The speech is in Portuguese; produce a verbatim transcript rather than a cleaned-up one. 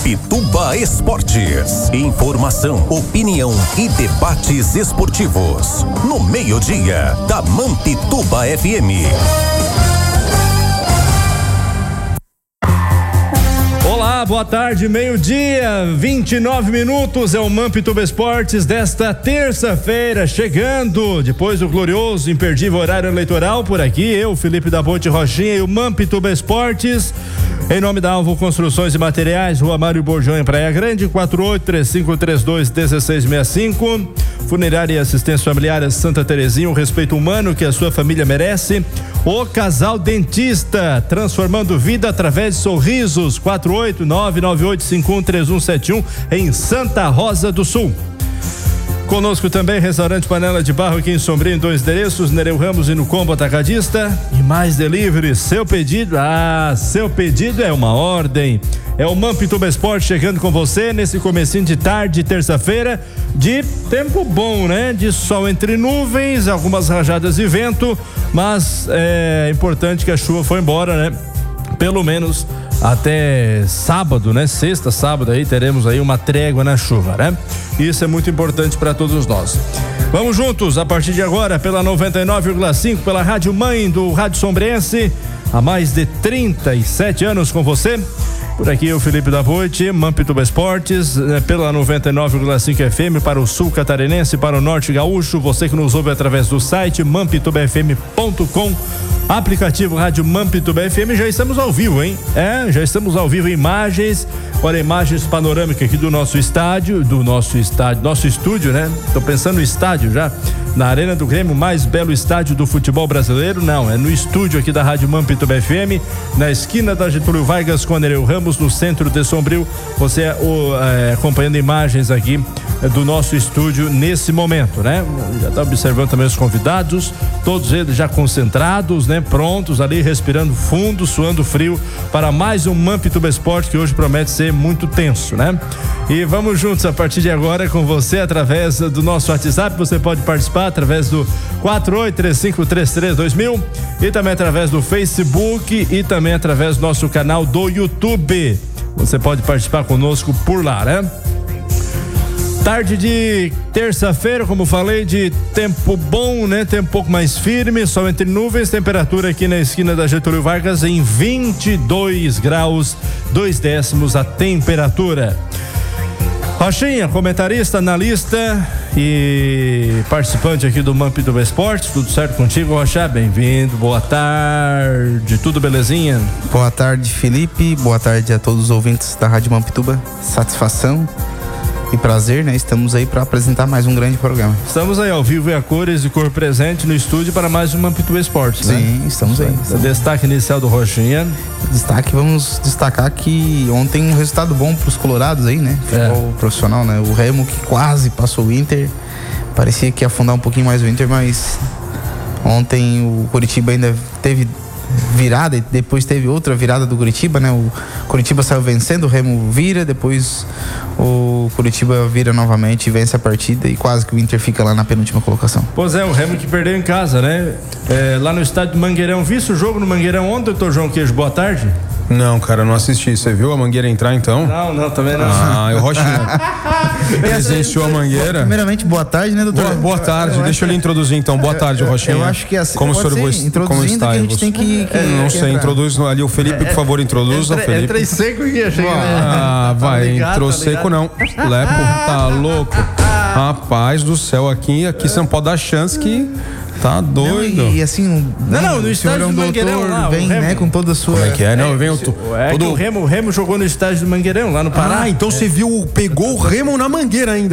Mampituba Esportes. Informação, opinião e debates esportivos. No meio-dia, da Mampituba F M. Olá, boa tarde, meio-dia, vinte e nove minutos, é o Mampituba Esportes desta terça-feira, chegando depois do glorioso, imperdível horário eleitoral. Por aqui, eu, Felipe da Ponte Rochinha e o Mampituba Esportes, em nome da Alvo Construções e Materiais, Rua Mário Borjão, em Praia Grande, quatro oito três cinco três dois um seis seis cinco. Funerária e Assistência Familiar Santa Terezinha, o respeito humano que a sua família merece. O Casal Dentista, transformando vida através de sorrisos, quatro oito nove nove oito cinco um três um sete um, em Santa Rosa do Sul. Conosco também, Restaurante Panela de Barro aqui em Sombrio, em dois endereços, Nereu Ramos e no Combo Atacadista. E mais delivery, seu pedido, ah, seu pedido é uma ordem. É o Mampituba Esporte chegando com você nesse comecinho de tarde, terça-feira, de tempo bom, né? De sol entre nuvens, algumas rajadas de vento, mas é importante que a chuva foi embora, né? Pelo menos até sábado, né? Sexta, sábado aí teremos aí uma trégua na chuva, né? Isso é muito importante para todos nós. Vamos juntos a partir de agora pela noventa e nove vírgula cinco, pela Rádio Mãe do Rádio Sombrense, há mais de trinta e sete anos com você. Por aqui o Felipe da Voite, Mampituba Esportes, eh, pela noventa e nove vírgula cinco F M para o sul catarinense, para o norte gaúcho. Você que nos ouve através do site mampituba f m ponto com, aplicativo Rádio Mampituba F M. Já estamos ao vivo, hein? É, já estamos ao vivo, imagens, olha, imagens panorâmicas aqui do nosso estádio, do nosso estádio, nosso estúdio, né? Tô pensando no estádio já, na Arena do Grêmio, mais belo estádio do futebol brasileiro. Não, é no estúdio aqui da Rádio Mampituba F M, na esquina da Getúlio Vargas com Nereu Ramos, no centro de Sombrio. Você o, é, acompanhando imagens aqui é, do nosso estúdio nesse momento, né? Já tá observando também os convidados, todos eles já concentrados, né? Prontos ali, respirando fundo, suando frio para mais um Mampituba Esporte que hoje promete ser muito tenso, né? E vamos juntos a partir de agora com você através do nosso WhatsApp. Você pode participar através do quatro oito três cinco três três dois mil e também através do Facebook e também através do nosso canal do YouTube. Você pode participar conosco por lá, né? Tarde de terça-feira, como falei, de tempo bom, né? Tempo um pouco mais firme, sol entre nuvens, temperatura aqui na esquina da Getúlio Vargas em vinte e dois graus, dois décimos a temperatura. Rochinha, comentarista, analista e participante aqui do Mampituba Esportes, tudo certo contigo, Rocha? Bem-vindo, boa tarde, tudo belezinha? Boa tarde, Felipe, boa tarde a todos os ouvintes da Rádio Mampituba, satisfação e prazer, né? Estamos aí para apresentar mais um grande programa. Estamos aí ao vivo e a cores e cor presente no estúdio para mais um Mampituba Esportes, né? Sim, estamos aí. Estamos. Destaque inicial do Rochinha. Destaque, vamos destacar que ontem um resultado bom para os colorados aí, né? Futebol é. profissional, né? O Remo que quase passou o Inter, parecia que ia afundar um pouquinho mais o Inter, mas ontem o Curitiba ainda teve virada e depois teve outra virada do Curitiba, né? O Curitiba saiu vencendo, o Remo vira, depois o Curitiba vira novamente e vence a partida e quase que o Inter fica lá na penúltima colocação. Pois é, o Remo que perdeu em casa, né? É, lá no estádio do Mangueirão. Viste o jogo no Mangueirão ontem, doutor João Queijo? Boa tarde. Não, cara, não assisti. Você viu a Mangueira entrar então? Não, não, também não. Ah, o Rochinha presenciou a Mangueira. Primeiramente, boa tarde, né, doutor? Boa, boa tarde, eu deixa eu lhe introduzir então. Boa tarde, Rochinha. Eu acho que assim, como o senhor ser, como está? Que a gente tem que, que não que sei, entrar. introduz ali o Felipe, por favor, introduza o Felipe. Entrei seco aqui, achei que... Ah, vai, ligado, entrou tá seco não. Lepo, tá louco. Rapaz do céu, aqui, aqui você não pode dar chance que... Tá doido. Não, e, e assim, não, não, no estádio do Mangueirão lá, vem, né, com toda a sua... Como é que é? Não, vem o... É, todo... o Remo, o Remo jogou no estádio do Mangueirão, lá no Pará. Ah, então você viu, pegou o Remo na Mangueira ainda.